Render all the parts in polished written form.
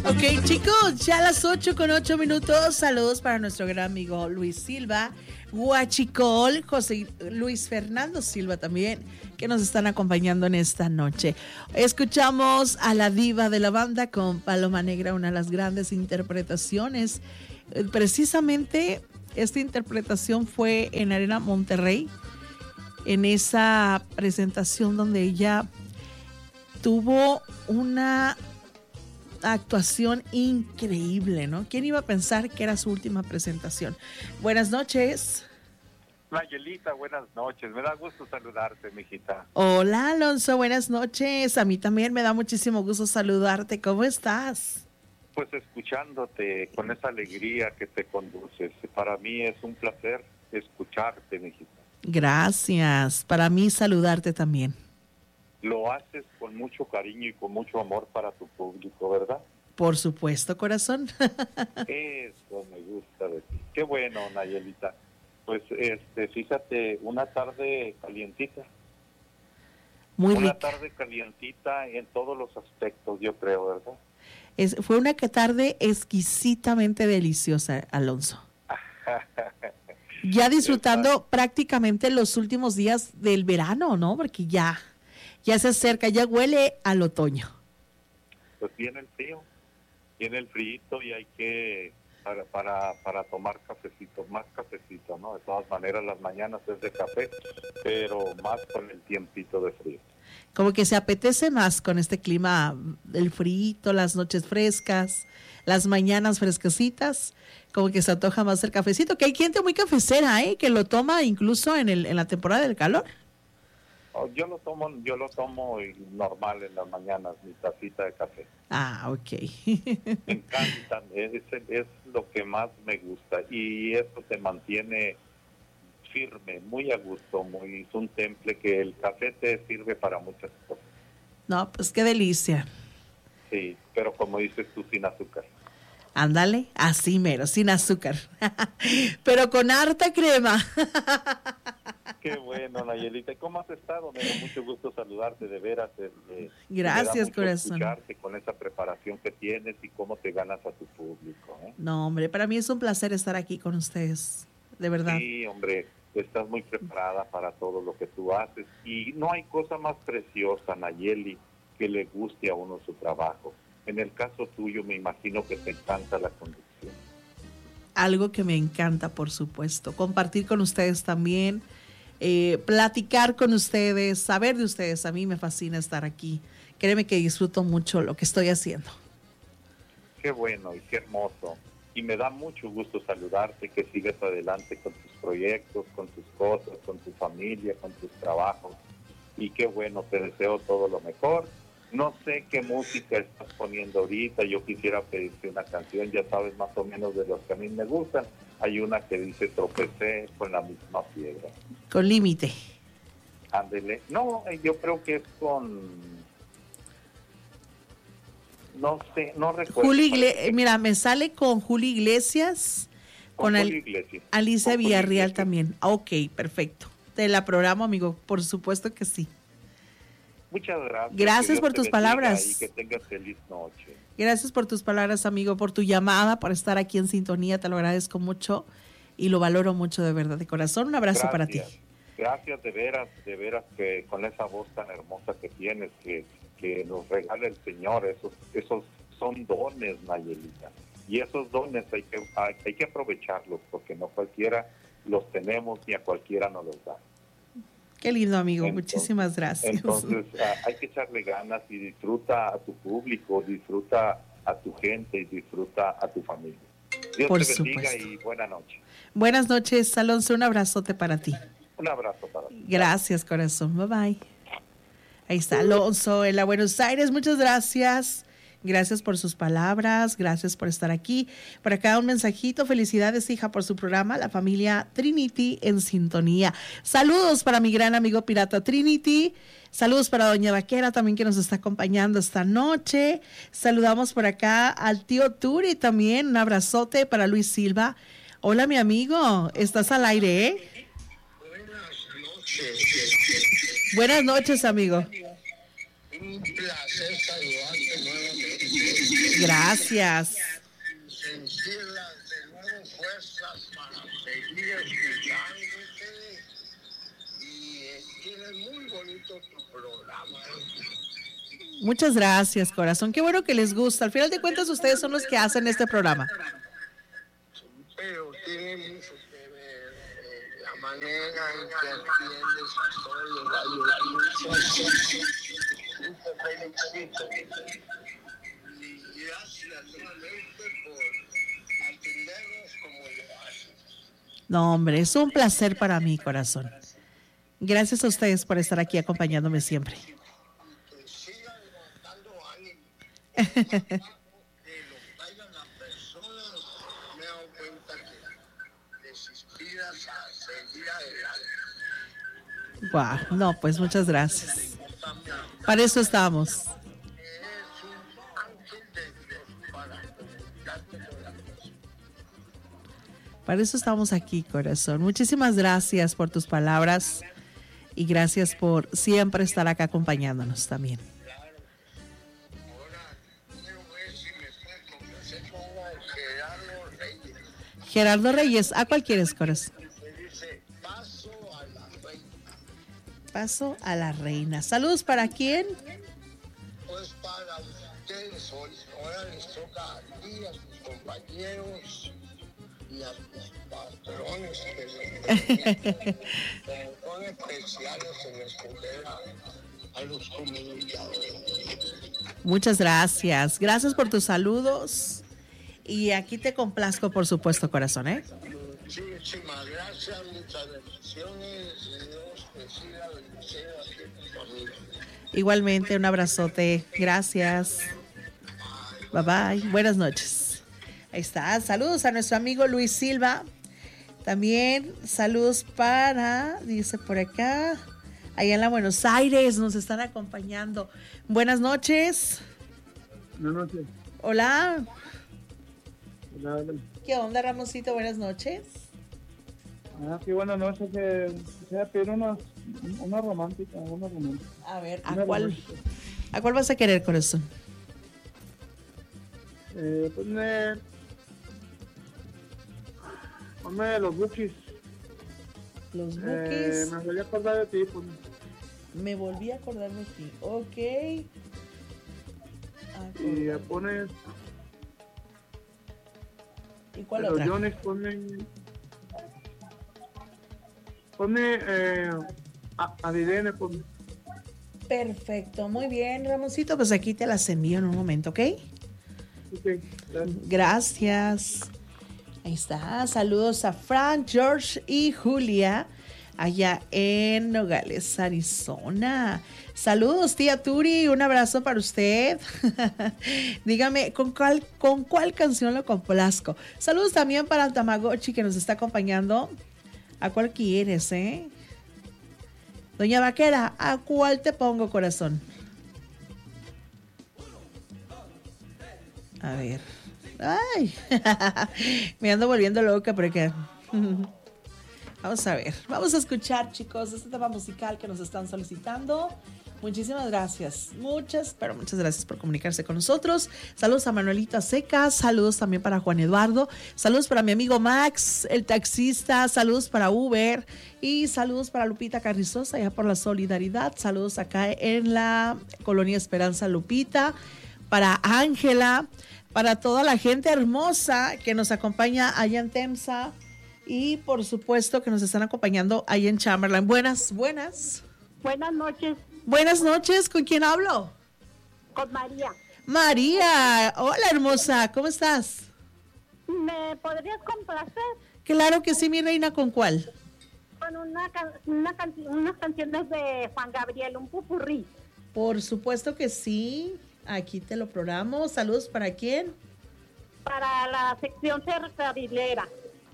Ok, chicos, ya a las 8:08. Saludos para nuestro gran amigo Luis Silva, Huachicol, José Luis Fernando Silva también, que nos están acompañando en esta noche. Escuchamos a la diva de la banda con Paloma Negra, una de las grandes interpretaciones. Precisamente esta interpretación fue en Arena Monterrey, en esa presentación donde ella tuvo una actuación increíble, ¿no? ¿Quién iba a pensar que era su última presentación? Buenas noches. Nayelita, buenas noches. Me da gusto saludarte, mijita. Hola, Alonso, buenas noches. A mí también me da muchísimo gusto saludarte. ¿Cómo estás? Pues escuchándote con esa alegría que te conduces. Para mí es un placer escucharte, mijita. Gracias. Para mí saludarte también. Lo haces con mucho cariño y con mucho amor para tu público, ¿verdad? Por supuesto, corazón. Eso me gusta de ti. Qué bueno, Nayelita. Pues fíjate, una tarde calientita. Muy una rica. Tarde calientita en todos los aspectos, yo creo, ¿verdad? Fue una tarde exquisitamente deliciosa, Alonso. Ya disfrutando prácticamente los últimos días del verano, ¿no? Porque ya se acerca, ya huele al otoño. Pues viene el frío y hay que, para tomar cafecito, más cafecito, ¿no? De todas maneras, las mañanas es de café, pero más con el tiempito de frío. Como que se apetece más con este clima, el frío, las noches frescas, las mañanas fresquecitas, como que se antoja más el cafecito, que hay gente muy cafecera, que lo toma incluso en la temporada del calor. Yo lo tomo normal en las mañanas, mi tacita de café. Ah, ok. Me encantan, es lo que más me gusta y eso te mantiene firme, muy a gusto, es un temple que el café te sirve para muchas cosas. No, pues qué delicia. Sí, pero como dices tú, sin azúcar. Ándale, así mero, sin azúcar, pero con harta crema. Qué bueno, Nayelita. ¿Cómo has estado? Me da mucho gusto saludarte, de veras. Gracias, me da mucho corazón. escucharte con esa preparación que tienes y cómo te ganas a tu público. No, hombre, para mí es un placer estar aquí con ustedes, de verdad. Sí, hombre, estás muy preparada para todo lo que tú haces y no hay cosa más preciosa, Nayeli, que le guste a uno su trabajo. En el caso tuyo, me imagino que te encanta la conducción. Algo que me encanta, por supuesto. Compartir con ustedes también, platicar con ustedes, saber de ustedes. A mí me fascina estar aquí. Créeme que disfruto mucho lo que estoy haciendo. Qué bueno y qué hermoso. Y me da mucho gusto saludarte, que sigas adelante con tus proyectos, con tus cosas, con tu familia, con tus trabajos. Y qué bueno, te deseo todo lo mejor. No sé qué música estás poniendo ahorita, yo quisiera pedirte una canción, ya sabes más o menos de los que a mí me gustan. Hay una que dice tropecé con la misma piedra. Con límite. Ándele. No, yo creo que es con... No sé, no recuerdo. Mira, me sale con Julio Iglesias, con Iglesias. Alicia Con Villarreal Iglesias. También. Ok, perfecto. Te la programo, amigo, por supuesto que sí. Muchas gracias. Gracias por tus palabras. Y que tengas feliz noche. Gracias por tus palabras, amigo, por tu llamada, por estar aquí en sintonía. Te lo agradezco mucho y lo valoro mucho, de verdad, de corazón. Un abrazo para ti. Gracias, de veras que con esa voz tan hermosa que tienes, que nos regala el Señor, esos son dones, Nayelita. Y esos dones hay que aprovecharlos, porque no cualquiera los tenemos ni a cualquiera nos los da. Qué lindo, amigo. Muchísimas gracias. Entonces, hay que echarle ganas y disfruta a tu público, disfruta a tu gente y disfruta a tu familia. Dios Por te bendiga supuesto. Y buena noche. Buenas noches, Alonso. Un abrazote para ti. Un abrazo para ti. Gracias, corazón. Bye bye. Ahí está Alonso en la Buenos Aires. Muchas gracias. Gracias por sus palabras, gracias por estar aquí. Por acá un mensajito, felicidades hija por su programa, la familia Trinity en sintonía. Saludos para mi gran amigo pirata Trinity, saludos para doña Vaquera también que nos está acompañando esta noche. Saludamos por acá al tío Turi también, un abrazote para Luis Silva. Hola mi amigo, estás al aire, ¿eh? Buenas noches. Buenas noches, amigo. Un placer saludarte nuevamente. Gracias. Sentirlas de nuevo fuerzas para seguir escuchándote. Y tiene muy bonito tu programa. Muchas gracias, corazón. Qué bueno que les gusta. Al final de cuentas, ustedes son los que hacen este programa. Pero tiene mucho que ver la manera en que atiendes a todos los radioescuchas. Te felicito. Y gracias nuevamente por atendernos como lo haces. No, hombre, es un placer para mí, corazón. Gracias a ustedes por estar aquí acompañándome siempre. Que sigan levantando ánimo. Más abajo de lo que vayan las personas, me he dado cuenta que les inspiras a seguir adelante. Guau, no, pues muchas gracias. Para eso estamos. Es un ángel de Dios para comunicarte con la persona. Para eso estamos aquí, corazón. Muchísimas gracias por tus palabras y gracias por siempre estar acá acompañándonos también. Ahora quiero ver si me puedes complacer con una de Gerardo Reyes. Gerardo Reyes, ¿a cuál quieres, corazón? Que dice, paso a la reina. Paso a la reina. Saludos para quién. Pues para ustedes hoy, ahora les toca a ti, a tus compañeros y a tus patrones que son especiales en escoger a los comunicadores. Muchas gracias. Gracias por tus saludos. Y aquí te complazco, por supuesto, corazón, ¿eh? Muchísimas gracias, muchas bendiciones y Dios te siga bendiciendo a ti y a tu familia. Igualmente, un abrazote. Gracias. Bye bye. Buenas noches. Ahí está. Saludos a nuestro amigo Luis Silva. También saludos para, dice por acá, allá en la Buenos Aires nos están acompañando. Buenas noches. Buenas noches. Hola. Hola. ¿Qué onda, Ramosito? Buenas noches. Qué buenas noches. Quisiera pedir una romántica, una romántica. A ver, Una ¿a cuál romántica. vas a querer, corazón? Ponme los Bukis. Los Bukis. Me voy a acordar de ti. Pues. Me volví a acordar de ti. Ok. Y ya pones. ¿Y cuál de los otra? Jones, ponme a Irene, ponme. Perfecto, muy bien, Ramoncito. Pues aquí te las envío en un momento, ¿ok? Ok, gracias. Gracias. Ahí está. Saludos a Frank, George y Julia allá en Nogales, Arizona. Saludos, tía Turi. Un abrazo para usted. Dígame, ¿con cuál canción lo complazco? Saludos también para el Tamagotchi que nos está acompañando. ¿A cuál quieres, Doña Vaquera, ¿a cuál te pongo, corazón? A ver. Ay, me ando volviendo loca porque... Vamos a ver, vamos a escuchar, chicos, este tema musical que nos están solicitando. Muchísimas gracias, muchas gracias por comunicarse con nosotros. Saludos a Manuelita Seca, saludos también para Juan Eduardo, saludos para mi amigo Max, el taxista, saludos para Uber y saludos para Lupita Carrizosa, allá por la Solidaridad. Saludos acá en la Colonia Esperanza, Lupita, para Ángela, para toda la gente hermosa que nos acompaña allá en Temsa y por supuesto que nos están acompañando allá en Chamberlain. Buenas Buenas noches, Buenas noches, ¿con quién hablo? con María. María, hola hermosa, ¿cómo estás? ¿Me podrías complacer Claro que sí, mi reina, ¿con cuál? con unas canciones de Juan Gabriel, un pupurrí? Por supuesto que sí, aquí te lo programo. Saludos para quién? Para la sección ferrocarrilera.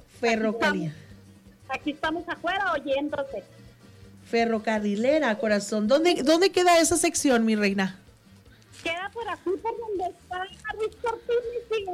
Aquí estamos afuera oyéndote. Ferrocarrilera, corazón. ¿Dónde queda esa sección, mi reina? Queda por aquí, por donde está Luis Cortines y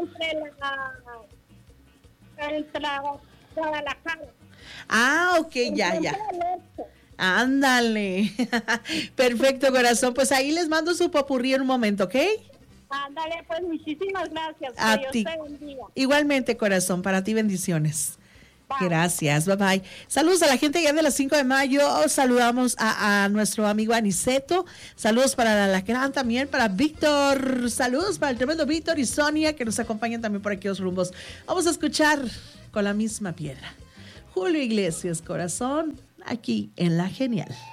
entre Guadalajara. Ah, ok, ya. Enfrente del Oxxo. Ándale. Perfecto, corazón. Pues ahí les mando su popurrí en un momento, ¿ok? Ándale, pues muchísimas gracias. A Que ti. Dios te bendiga. Igualmente, corazón, para ti bendiciones. Bye. Gracias, bye bye. Saludos a la gente ya de las 5 de mayo. Saludamos a nuestro amigo Aniceto. Saludos para la Alacrán también, para Víctor. Saludos para el tremendo Víctor y Sonia que nos acompañan también por aquí los rumbos. Vamos a escuchar Con la misma piedra. Julio Iglesias, corazón, aquí en La Genial.